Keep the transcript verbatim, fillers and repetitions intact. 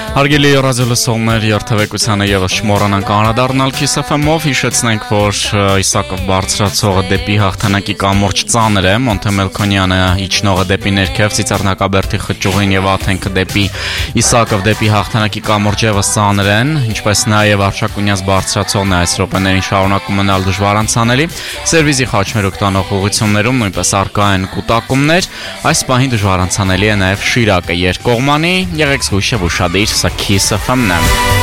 Հարգելի ռադիոլսողներ, երթևեկությանը ևս չմոռանանք անդրադառնալ Kiss F M-ով, հիշեցնենք, որ Իսակով բարձրացողը դեպի հաղթանակի կամուրջ ծանր է, Մոնտեմելքոնյանը իջնողը դեպի ներքև, Ծիծեռնակաբերդի խճուղին եւ Աթենքը դեպի Իսակով դեպի հաղթանակի կամուրջ ևս ծանր են, ինչպես նաեւ Արշակունյաց բարձրացողն է այս րոպեներին շարունակում մնալ դժվար անցանելի, Սերվիզի խաչմերուկ տանող ուղղություններում նույնպես առկա են կուտակումներ, այս պահին դժվար անցանելի է նաեւ Շիրակը երկկողմանի, եղեք զգույշ եւ ուշադիր, սա Kiss F M-ն է։